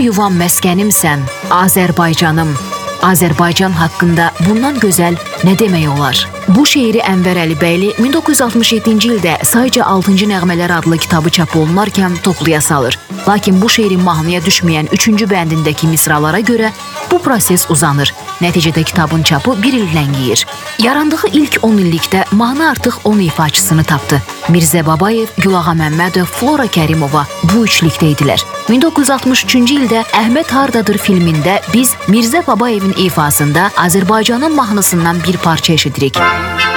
yuvam məskənimsən, Azərbaycanım. Azərbaycan haqqında bundan gözəl nə demək olar? Bu şeiri Ənvər Əlibəyli 1967-ci ildə sayca 6-cı nəğmələr adlı kitabı çap olunarkən topluya salır. Lakin bu şeirin mahnıya düşməyən 3-cü bəndindəki misralara görə bu proses uzanır. Nəticədə kitabın çapı bir il ləngiyir. Yarandığı ilk 10 illikdə mahnı artıq 10 ifaçısını tapdı. Mirzə Babayev, Gülağa Məmmədov, Flora Kərimova bu üçlükdə idilər. 1963-cü ildə Əhməd Hardadır filmində biz Mirzə Babayevin ifasında Azərbaycanın mahnısından bir parça eşidirik.